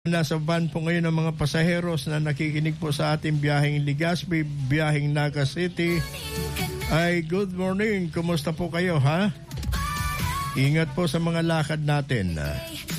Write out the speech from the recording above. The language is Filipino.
Nasa van po ngayon ang mga pasaheros na nakikinig po sa ating biyaheng Legazpi, biyaheng Naga City. Ay, good morning. Kumusta po kayo, ha? Ingat po sa mga lakad natin.